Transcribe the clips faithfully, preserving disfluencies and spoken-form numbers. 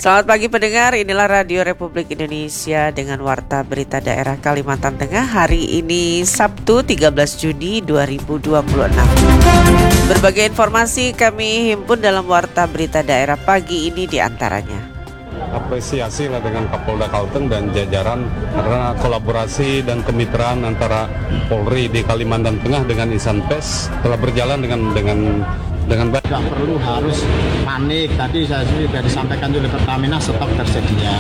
Selamat pagi pendengar, inilah Radio Republik Indonesia dengan Warta Berita Daerah Kalimantan Tengah hari ini Sabtu tiga belas Juni dua ribu dua puluh enam. Berbagai informasi kami himpun dalam Warta Berita Daerah pagi ini diantaranya. Apresiasi lah dengan Kapolda Kalteng dan jajaran karena kolaborasi dan kemitraan antara Polri di Kalimantan Tengah dengan Insan Pers telah berjalan dengan dengan dengan baik. Tidak perlu harus panik. Tadi saya sudah disampaikan oleh Pertamina, stok tersedia.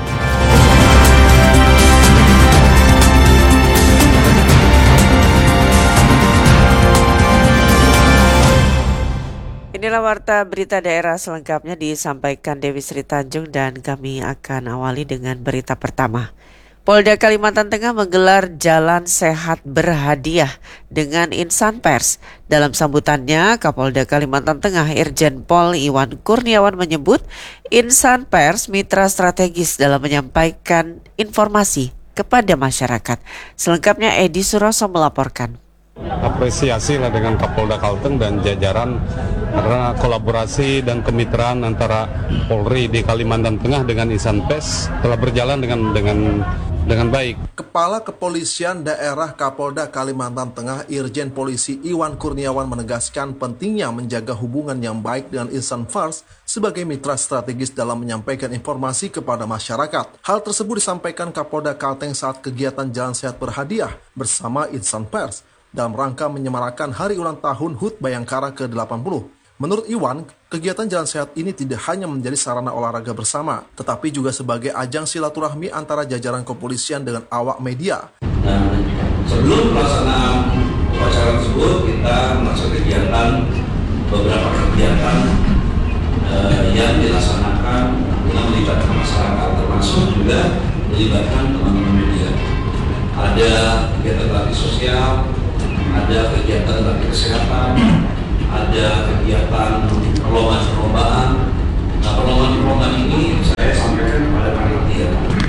Inilah Warta Berita Daerah selengkapnya disampaikan Dewi Sri Tanjung dan kami akan awali dengan berita pertama. Polda Kalimantan Tengah menggelar Jalan Sehat Berhadiah dengan Insan Pers. Dalam sambutannya, Kapolda Kalimantan Tengah Irjen Pol Iwan Kurniawan menyebut Insan Pers mitra strategis dalam menyampaikan informasi kepada masyarakat. Selengkapnya Edi Suroso melaporkan. Apresiasi lah dengan Kapolda Kalteng dan jajaran karena kolaborasi dan kemitraan antara Polri di Kalimantan Tengah dengan Insan Pers telah berjalan dengan dengan dengan baik. Kepala Kepolisian Daerah Kapolda Kalimantan Tengah Irjen Polisi Iwan Kurniawan menegaskan pentingnya menjaga hubungan yang baik dengan Insan Pers sebagai mitra strategis dalam menyampaikan informasi kepada masyarakat. Hal tersebut disampaikan Kapolda Kalteng saat kegiatan Jalan Sehat Berhadiah bersama Insan Pers dalam rangka menyemarakan hari ulang tahun H U T Bayangkara ke delapan puluh. Menurut Iwan, kegiatan Jalan Sehat ini tidak hanya menjadi sarana olahraga bersama, tetapi juga sebagai ajang silaturahmi antara jajaran kepolisian dengan awak media. Dan sebelum pelaksanaan upacara tersebut, kita melaksanakan kegiatan, beberapa kegiatan eh, yang dilaksanakan dengan melibatkan masyarakat, termasuk juga melibatkan teman-teman media. Ada kegiatan bakti sosial, ada kegiatan bakti kesehatan, ada kegiatan perlombaan-perlombaan. Nah, perlombaan-perlombaan ini saya sampaikan kepada panitia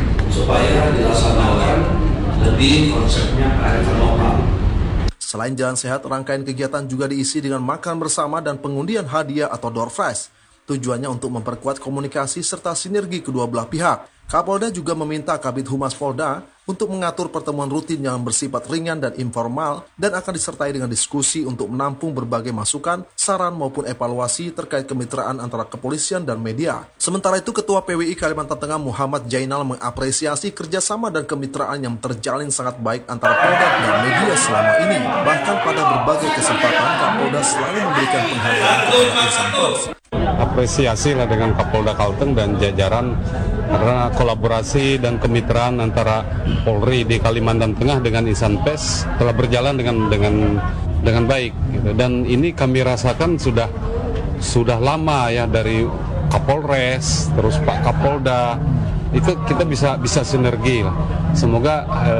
supaya dilaksanakan lebih konsepnya kearifan lokal. Selain Jalan Sehat, rangkaian kegiatan juga diisi dengan makan bersama dan pengundian hadiah atau door prize. Tujuannya untuk memperkuat komunikasi serta sinergi kedua belah pihak. Kapolda juga meminta Kabid Humas Polda untuk mengatur pertemuan rutin yang bersifat ringan dan informal dan akan disertai dengan diskusi untuk menampung berbagai masukan, saran maupun evaluasi terkait kemitraan antara kepolisian dan media. Sementara itu, Ketua P W I Kalimantan Tengah Muhammad Jainal mengapresiasi kerjasama dan kemitraan yang terjalin sangat baik antara Polda dan media selama ini. Bahkan pada berbagai kesempatan, Kapolda selalu memberikan penghargaan kepada Insan Pers. Apresiasi lah dengan Kapolda Kalteng dan jajaran karena kolaborasi dan kemitraan antara Polri di Kalimantan Tengah dengan Insan Pers telah berjalan dengan dengan dengan baik gitu. Dan ini kami rasakan sudah sudah lama ya, dari Kapolres terus Pak Kapolda itu kita bisa bisa sinergi lah. Semoga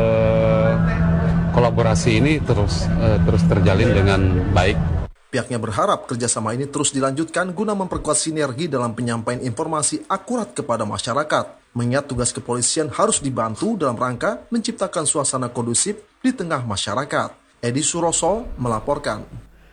eh, kolaborasi ini terus eh, terus terjalin dengan baik. Pihaknya berharap kerjasama ini terus dilanjutkan guna memperkuat sinergi dalam penyampaian informasi akurat kepada masyarakat. Mengingat tugas kepolisian harus dibantu dalam rangka menciptakan suasana kondusif di tengah masyarakat. Edi Suroso melaporkan.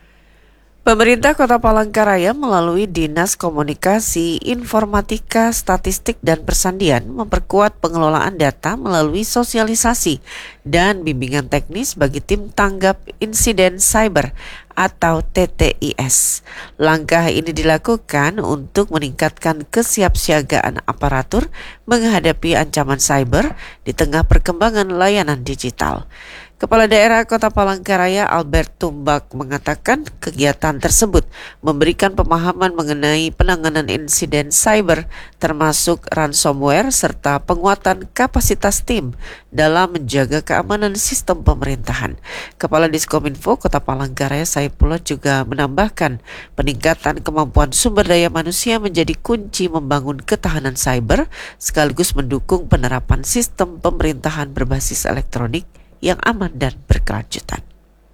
Pemerintah Kota Palangkaraya melalui Dinas Komunikasi, Informatika, Statistik, dan Persandian memperkuat pengelolaan data melalui sosialisasi dan bimbingan teknis bagi tim tanggap insiden cyber atau T T I S. Langkah ini dilakukan untuk meningkatkan kesiapsiagaan aparatur menghadapi ancaman cyber di tengah perkembangan layanan digital. Kepala Daerah Kota Palangkaraya Albert Tumbak mengatakan kegiatan tersebut memberikan pemahaman mengenai penanganan insiden cyber termasuk ransomware serta penguatan kapasitas tim dalam menjaga keamanan sistem pemerintahan. Kepala Diskominfo Kota Palangkaraya Saipullah juga menambahkan peningkatan kemampuan sumber daya manusia menjadi kunci membangun ketahanan cyber sekaligus mendukung penerapan sistem pemerintahan berbasis elektronik yang aman dan berkelanjutan.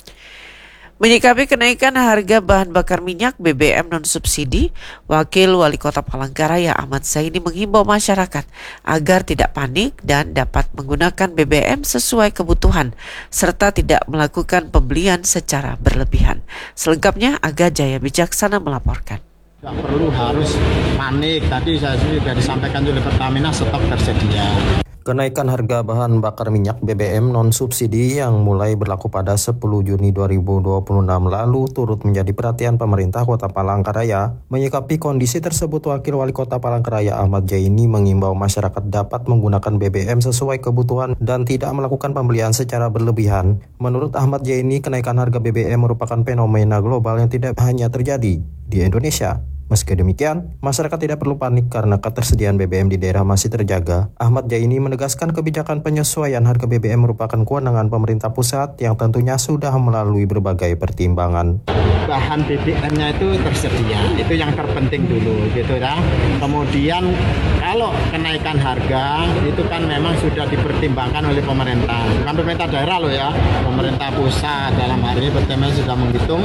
Menyikapi kenaikan harga bahan bakar minyak B B M non-subsidi, Wakil Wali Kota Palangkaraya Ahmad Zaini menghimbau masyarakat agar tidak panik dan dapat menggunakan B B M sesuai kebutuhan, serta tidak melakukan pembelian secara berlebihan. Selengkapnya, Aga Jaya Bijaksana melaporkan. Tidak perlu harus panik, tadi saya sudah disampaikan oleh Pertamina stok tersedia. Kenaikan harga bahan bakar minyak B B M non-subsidi yang mulai berlaku pada sepuluh Juni dua ribu dua puluh enam lalu turut menjadi perhatian pemerintah Kota Palangkaraya. Menyikapi kondisi tersebut, Wakil Wali Kota Palangkaraya Ahmad Jaini mengimbau masyarakat dapat menggunakan B B M sesuai kebutuhan dan tidak melakukan pembelian secara berlebihan. Menurut Ahmad Jaini, kenaikan harga B B M merupakan fenomena global yang tidak hanya terjadi di Indonesia. Meski demikian, masyarakat tidak perlu panik karena ketersediaan B B M di daerah masih terjaga. Ahmad Jaini menegaskan kebijakan penyesuaian harga B B M merupakan kewenangan pemerintah pusat yang tentunya sudah melalui berbagai pertimbangan. Bahan B B M-nya itu tersedia, itu yang terpenting dulu gitu ya. Kemudian kalau kenaikan harga itu kan memang sudah dipertimbangkan oleh pemerintah, bukan pemerintah daerah loh ya, pemerintah pusat dalam hal ini Pertamina sudah menghitung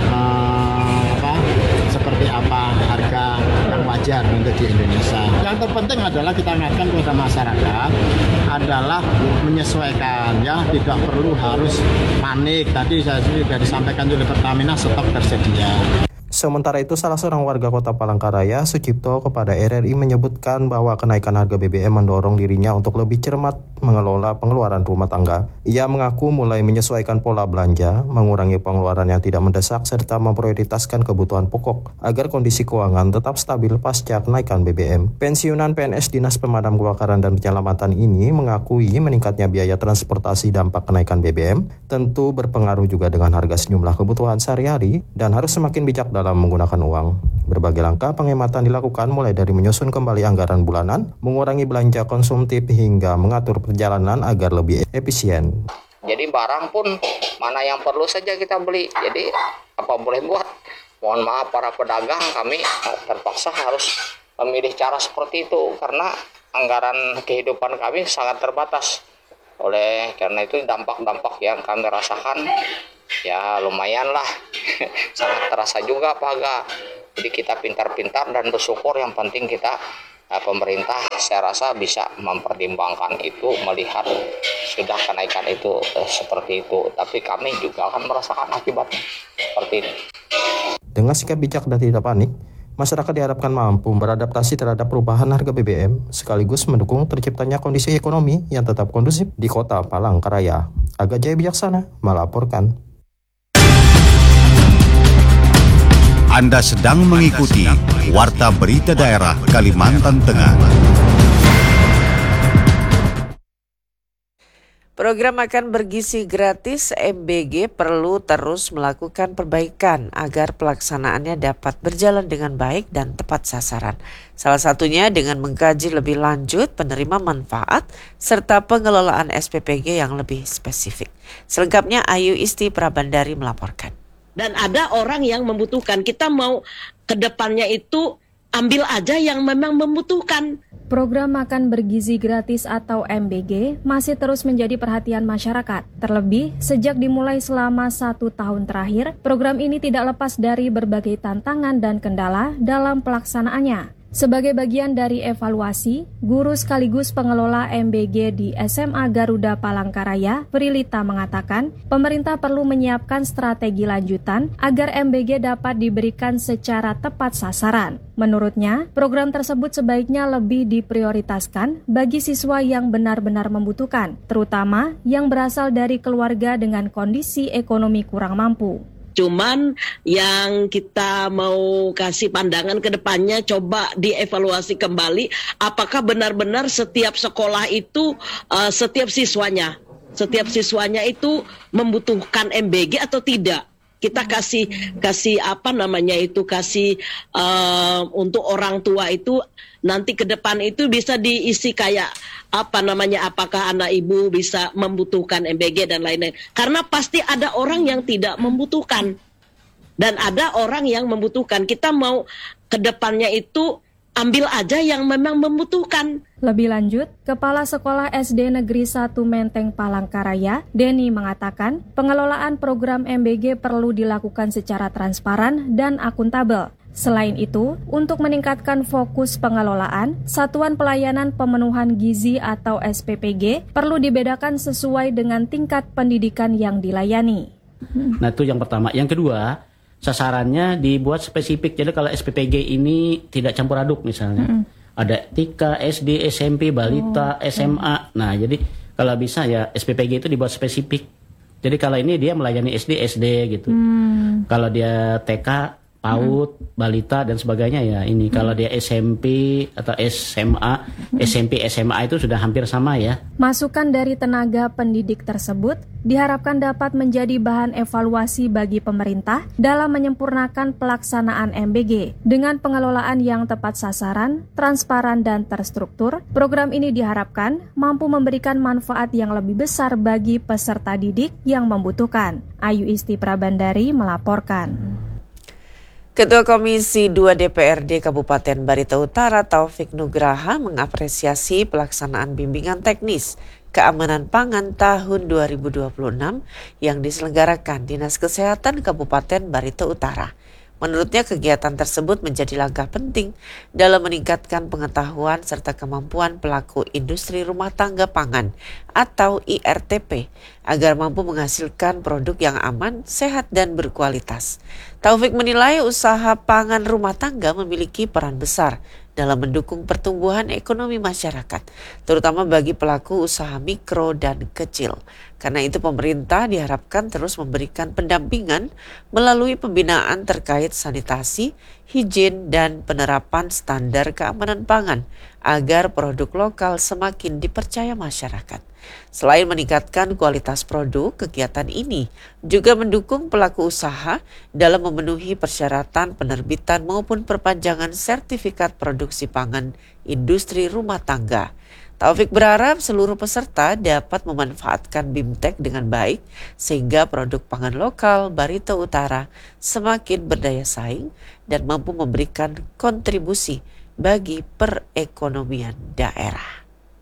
uh, apa seperti apa harga yang wajar untuk di Indonesia. Yang terpenting adalah kita ingatkan kepada masyarakat adalah menyesuaikan ya, tidak perlu harus panik. Tadi saya sudah disampaikan oleh Pertamina stok tersedia. Sementara itu, salah seorang warga Kota Palangkaraya, Sucipto, kepada R R I menyebutkan bahwa kenaikan harga B B M mendorong dirinya untuk lebih cermat mengelola pengeluaran rumah tangga. Ia mengaku mulai menyesuaikan pola belanja, mengurangi pengeluaran yang tidak mendesak, serta memprioritaskan kebutuhan pokok agar kondisi keuangan tetap stabil pasca kenaikan B B M. Pensiunan P N S Dinas Pemadam Kebakaran dan Penyelamatan ini mengakui meningkatnya biaya transportasi dampak kenaikan B B M tentu berpengaruh juga dengan harga sejumlah kebutuhan sehari-hari dan harus semakin bijak dalam menggunakan uang. Berbagai langkah penghematan dilakukan mulai dari menyusun kembali anggaran bulanan, mengurangi belanja konsumtif hingga mengatur perjalanan agar lebih efisien. Jadi barang pun mana yang perlu saja kita beli. Jadi apa boleh buat? Mohon maaf para pedagang, kami terpaksa harus memilih cara seperti itu karena anggaran kehidupan kami sangat terbatas. Oleh karena itu dampak-dampak yang kami rasakan ya lumayan lah, sangat terasa juga Pak Aga. Jadi kita pintar-pintar dan bersyukur, yang penting kita eh, pemerintah saya rasa bisa mempertimbangkan itu, melihat sudah kenaikan itu eh, seperti itu, tapi kami juga akan merasakan akibatnya seperti ini. Dengan sikap bijak dan tidak panik, masyarakat diharapkan mampu beradaptasi terhadap perubahan harga B B M sekaligus mendukung terciptanya kondisi ekonomi yang tetap kondusif di Kota Palangkaraya. Aga Jaya Bijaksana melaporkan. Anda sedang mengikuti Warta Berita Daerah Kalimantan Tengah. Program makan bergizi gratis M B G perlu terus melakukan perbaikan agar pelaksanaannya dapat berjalan dengan baik dan tepat sasaran. Salah satunya dengan mengkaji lebih lanjut penerima manfaat serta pengelolaan S P P G yang lebih spesifik. Selengkapnya Ayu Isti Prabandari melaporkan. Dan ada orang yang membutuhkan. Kita mau ke depannya itu ambil aja yang memang membutuhkan. Program makan bergizi gratis atau M B G masih terus menjadi perhatian masyarakat. Terlebih, sejak dimulai selama satu tahun terakhir, program ini tidak lepas dari berbagai tantangan dan kendala dalam pelaksanaannya. Sebagai bagian dari evaluasi, guru sekaligus pengelola M B G di S M A Garuda Palangkaraya, Prilita mengatakan, pemerintah perlu menyiapkan strategi lanjutan agar M B G dapat diberikan secara tepat sasaran. Menurutnya, program tersebut sebaiknya lebih diprioritaskan bagi siswa yang benar-benar membutuhkan, terutama yang berasal dari keluarga dengan kondisi ekonomi kurang mampu. Cuman yang kita mau kasih pandangan ke depannya, coba dievaluasi kembali apakah benar-benar setiap sekolah itu, uh, setiap siswanya, setiap siswanya itu membutuhkan M B G atau tidak. Kita kasih kasih apa namanya itu kasih uh, untuk orang tua itu nanti ke depan itu bisa diisi kayak apa namanya, apakah anak ibu bisa membutuhkan M B G dan lain-lain. Karena pasti ada orang yang tidak membutuhkan dan ada orang yang membutuhkan. Kita mau ke depannya itu ambil aja yang memang membutuhkan. Lebih lanjut, Kepala Sekolah S D Negeri satu Menteng Palangkaraya, Denny mengatakan, pengelolaan program M B G perlu dilakukan secara transparan dan akuntabel. Selain itu, untuk meningkatkan fokus pengelolaan, Satuan Pelayanan Pemenuhan Gizi atau S P P G perlu dibedakan sesuai dengan tingkat pendidikan yang dilayani. Nah, itu yang pertama. Yang kedua, sasarannya dibuat spesifik. Jadi kalau S P P G ini tidak campur aduk misalnya. Mm-hmm. Ada T K, S D, S M P, balita, oh, S M A. Nah, jadi kalau bisa ya S P P G itu dibuat spesifik. Jadi kalau ini dia melayani S D, S D gitu. Hmm. Kalau dia T K, PAUD, hmm. balita dan sebagainya ya ini. Hmm. Kalau dia S M P atau S M A, hmm. S M P, S M A itu sudah hampir sama ya. Masukan dari tenaga pendidik tersebut diharapkan dapat menjadi bahan evaluasi bagi pemerintah dalam menyempurnakan pelaksanaan M B G. Dengan pengelolaan yang tepat sasaran, transparan dan terstruktur, program ini diharapkan mampu memberikan manfaat yang lebih besar bagi peserta didik yang membutuhkan. Ayu Isti Prabandari melaporkan. Ketua Komisi dua D P R D Kabupaten Barito Utara Taufik Nugraha mengapresiasi pelaksanaan bimbingan teknis keamanan pangan tahun dua ribu dua puluh enam yang diselenggarakan Dinas Kesehatan Kabupaten Barito Utara. Menurutnya kegiatan tersebut menjadi langkah penting dalam meningkatkan pengetahuan serta kemampuan pelaku industri rumah tangga pangan atau I R T P agar mampu menghasilkan produk yang aman, sehat dan berkualitas. Taufik menilai usaha pangan rumah tangga memiliki peran besar dalam mendukung pertumbuhan ekonomi masyarakat, terutama bagi pelaku usaha mikro dan kecil. Karena itu pemerintah diharapkan terus memberikan pendampingan melalui pembinaan terkait sanitasi, higien, dan penerapan standar keamanan pangan agar produk lokal semakin dipercaya masyarakat. Selain meningkatkan kualitas produk, kegiatan ini juga mendukung pelaku usaha dalam memenuhi persyaratan penerbitan maupun perpanjangan sertifikat produksi pangan industri rumah tangga. Taufik berharap seluruh peserta dapat memanfaatkan BIMTEK dengan baik sehingga produk pangan lokal Barito Utara semakin berdaya saing dan mampu memberikan kontribusi bagi perekonomian daerah.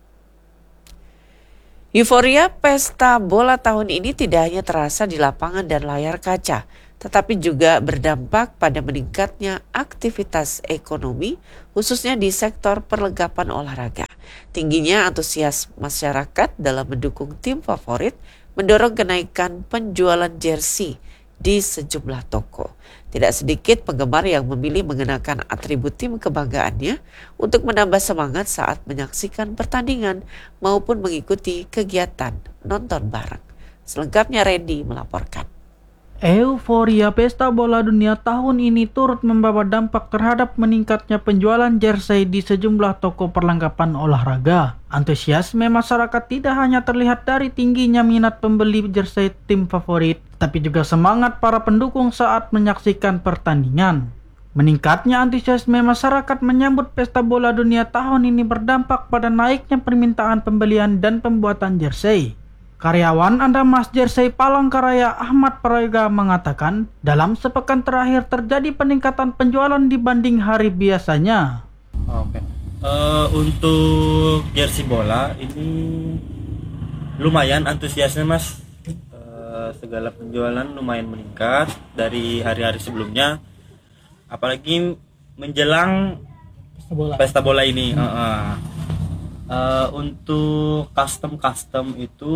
Euforia pesta bola tahun ini tidak hanya terasa di lapangan dan layar kaca, tetapi juga berdampak pada meningkatnya aktivitas ekonomi, khususnya di sektor perlengkapan olahraga. Tingginya antusias masyarakat dalam mendukung tim favorit mendorong kenaikan penjualan jersey di sejumlah toko. Tidak sedikit penggemar yang memilih mengenakan atribut tim kebanggaannya untuk menambah semangat saat menyaksikan pertandingan maupun mengikuti kegiatan nonton bareng. Selengkapnya Randy melaporkan. Euforia pesta bola dunia tahun ini turut membawa dampak terhadap meningkatnya penjualan jersey di sejumlah toko perlengkapan olahraga. Antusiasme masyarakat tidak hanya terlihat dari tingginya minat pembeli jersey tim favorit, tapi juga semangat para pendukung saat menyaksikan pertandingan. Meningkatnya antusiasme masyarakat menyambut pesta bola dunia tahun ini berdampak pada naiknya permintaan pembelian dan pembuatan jersey. Karyawan Andamas Jersey Palangkaraya Ahmad Prayoga mengatakan, dalam sepekan terakhir terjadi peningkatan penjualan dibanding hari biasanya. Oke. Uh, untuk jersey bola ini lumayan antusiasnya mas. Uh, segala penjualan lumayan meningkat dari hari-hari sebelumnya. Apalagi menjelang pesta bola, pesta bola ini. Hmm. Uh, uh. Uh, untuk custom-custom itu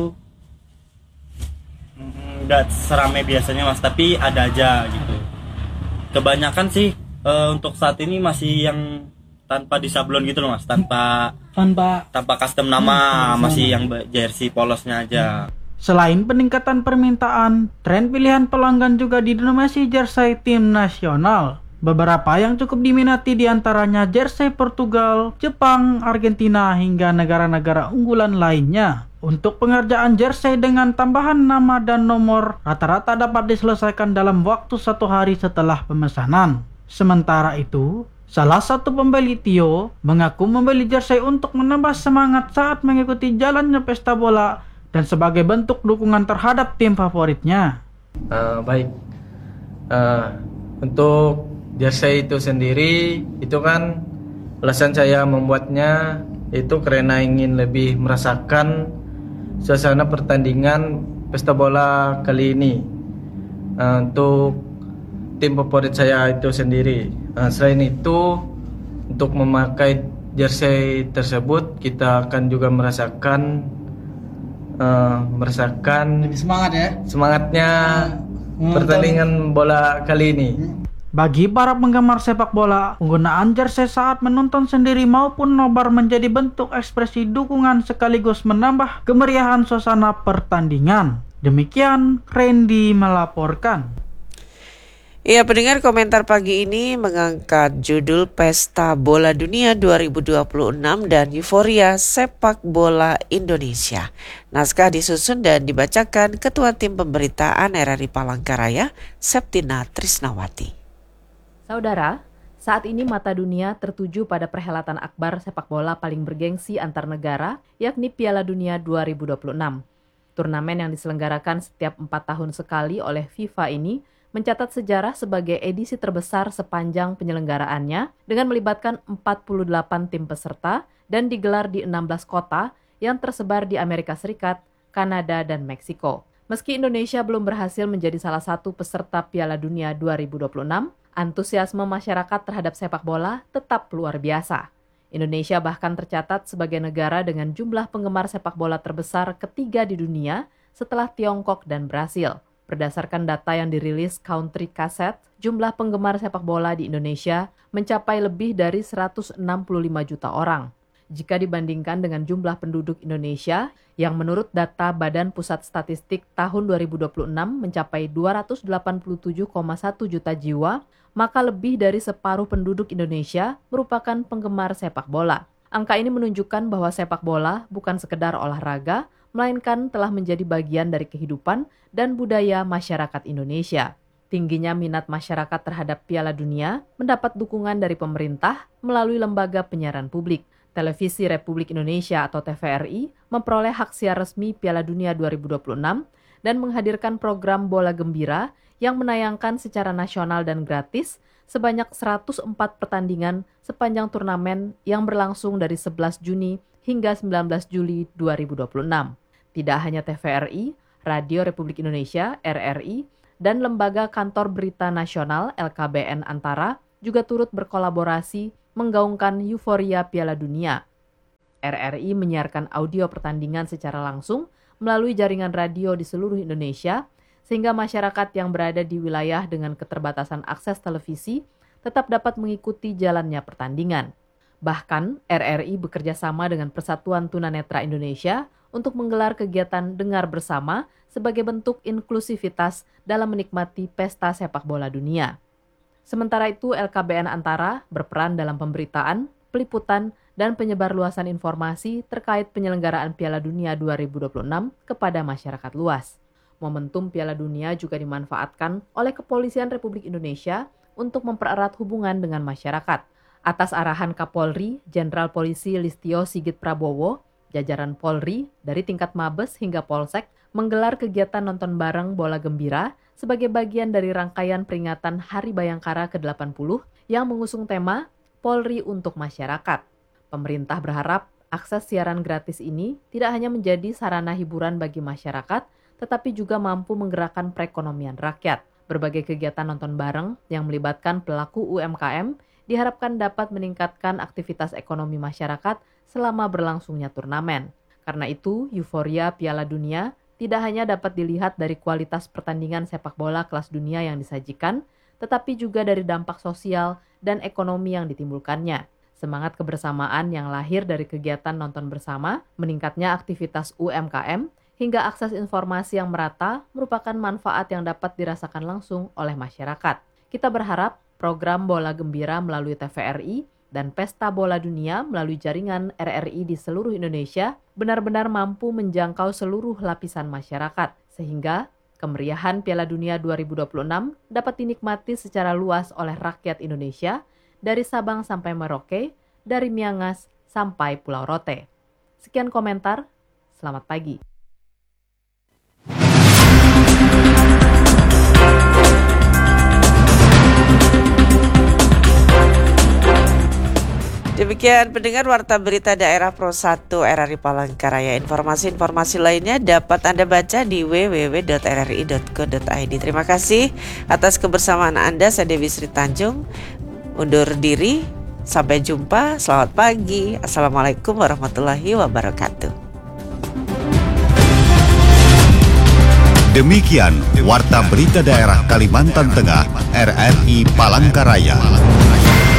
nggak seramai biasanya mas, tapi ada aja gitu. Kebanyakan sih uh, untuk saat ini masih yang tanpa disablon gitu loh mas, tanpa tanpa tanpa custom nama, hmm, masih yang jersey polosnya aja. Selain peningkatan permintaan, tren pilihan pelanggan juga didominasi jersey tim nasional. Beberapa yang cukup diminati diantaranya jersey Portugal, Jepang, Argentina, hingga negara-negara unggulan lainnya. Untuk pengerjaan jersey dengan tambahan nama dan nomor, rata-rata dapat diselesaikan dalam waktu satu hari setelah pemesanan. Sementara itu, salah satu pembeli Tio mengaku membeli jersey untuk menambah semangat saat mengikuti jalannya pesta bola dan sebagai bentuk dukungan terhadap tim favoritnya. Uh, baik, uh, untuk jersey itu sendiri, itu kan alasan saya membuatnya itu karena ingin lebih merasakan suasana pertandingan pesta bola kali ini. Uh, untuk tim favorit saya itu sendiri. Uh, selain itu, untuk memakai jersey tersebut kita akan juga merasakan uh, merasakan lebih semangat ya. Semangatnya pertandingan bola kali ini. Bagi para penggemar sepak bola, penggunaan jersey saat menonton sendiri maupun nobar menjadi bentuk ekspresi dukungan sekaligus menambah kemeriahan suasana pertandingan. Demikian Randy melaporkan. Ya, pendengar, komentar pagi ini mengangkat judul Pesta Bola Dunia dua ribu dua puluh enam dan Euforia Sepak Bola Indonesia. Naskah disusun dan dibacakan Ketua Tim Pemberitaan R R I Palangkaraya, Septina Trisnawati. Saudara, saat ini mata dunia tertuju pada perhelatan akbar sepak bola paling bergengsi antar negara, yakni Piala Dunia dua ribu dua puluh enam. Turnamen yang diselenggarakan setiap empat tahun sekali oleh FIFA ini mencatat sejarah sebagai edisi terbesar sepanjang penyelenggaraannya dengan melibatkan empat puluh delapan tim peserta dan digelar di enam belas kota yang tersebar di Amerika Serikat, Kanada, dan Meksiko. Meski Indonesia belum berhasil menjadi salah satu peserta Piala Dunia dua ribu dua puluh enam, antusiasme masyarakat terhadap sepak bola tetap luar biasa. Indonesia bahkan tercatat sebagai negara dengan jumlah penggemar sepak bola terbesar ketiga di dunia setelah Tiongkok dan Brasil. Berdasarkan data yang dirilis Country Cassette, jumlah penggemar sepak bola di Indonesia mencapai lebih dari seratus enam puluh lima juta orang. Jika dibandingkan dengan jumlah penduduk Indonesia yang menurut data Badan Pusat Statistik tahun dua ribu dua puluh enam mencapai dua ratus delapan puluh tujuh koma satu juta jiwa, maka lebih dari separuh penduduk Indonesia merupakan penggemar sepak bola. Angka ini menunjukkan bahwa sepak bola bukan sekedar olahraga, melainkan telah menjadi bagian dari kehidupan dan budaya masyarakat Indonesia. Tingginya minat masyarakat terhadap Piala Dunia mendapat dukungan dari pemerintah melalui lembaga penyiaran publik. Televisi Republik Indonesia atau T V R I memperoleh hak siar resmi Piala Dunia dua ribu dua puluh enam dan menghadirkan program Bola Gembira yang menayangkan secara nasional dan gratis sebanyak seratus empat pertandingan sepanjang turnamen yang berlangsung dari sebelas Juni hingga sembilan belas Juli dua ribu dua puluh enam. Tidak hanya T V R I, Radio Republik Indonesia R R I, dan Lembaga Kantor Berita Nasional L K B N Antara juga turut berkolaborasi menggaungkan euforia Piala Dunia. R R I menyiarkan audio pertandingan secara langsung melalui jaringan radio di seluruh Indonesia, sehingga masyarakat yang berada di wilayah dengan keterbatasan akses televisi tetap dapat mengikuti jalannya pertandingan. Bahkan, R R I bekerja sama dengan Persatuan Tunanetra Indonesia untuk menggelar kegiatan dengar bersama sebagai bentuk inklusivitas dalam menikmati pesta sepak bola dunia. Sementara itu, L K B N Antara berperan dalam pemberitaan, peliputan, dan penyebarluasan informasi terkait penyelenggaraan Piala Dunia dua ribu dua puluh enam kepada masyarakat luas. Momentum Piala Dunia juga dimanfaatkan oleh Kepolisian Republik Indonesia untuk mempererat hubungan dengan masyarakat. Atas arahan Kapolri, Jenderal Polisi Listio Sigit Prabowo, jajaran Polri dari tingkat Mabes hingga Polsek menggelar kegiatan nonton bareng Bola Gembira sebagai bagian dari rangkaian peringatan Hari Bayangkara ke delapan puluh yang mengusung tema Polri untuk Masyarakat. Pemerintah berharap akses siaran gratis ini tidak hanya menjadi sarana hiburan bagi masyarakat, tetapi juga mampu menggerakkan perekonomian rakyat. Berbagai kegiatan nonton bareng yang melibatkan pelaku U M K M diharapkan dapat meningkatkan aktivitas ekonomi masyarakat selama berlangsungnya turnamen. Karena itu, euforia Piala Dunia tidak hanya dapat dilihat dari kualitas pertandingan sepak bola kelas dunia yang disajikan, tetapi juga dari dampak sosial dan ekonomi yang ditimbulkannya. Semangat kebersamaan yang lahir dari kegiatan nonton bersama, meningkatnya aktivitas U M K M, hingga akses informasi yang merata merupakan manfaat yang dapat dirasakan langsung oleh masyarakat. Kita berharap program Bola Gembira melalui T V R I dan Pesta Bola Dunia melalui jaringan R R I di seluruh Indonesia benar-benar mampu menjangkau seluruh lapisan masyarakat, sehingga kemeriahan Piala Dunia dua ribu dua puluh enam dapat dinikmati secara luas oleh rakyat Indonesia, dari Sabang sampai Merauke, dari Miangas sampai Pulau Rote. Sekian komentar, selamat pagi. Demikian pendengar Warta Berita Daerah Pro satu R R I Palangkaraya. Informasi-informasi lainnya dapat Anda baca di w w w titik r r i titik co titik i d. Terima kasih atas kebersamaan Anda. Saya Dewi Sri Tanjung undur diri. Sampai jumpa. Selamat pagi. Assalamualaikum warahmatullahi wabarakatuh. Demikian Warta Berita Daerah Kalimantan Tengah R R I Palangkaraya.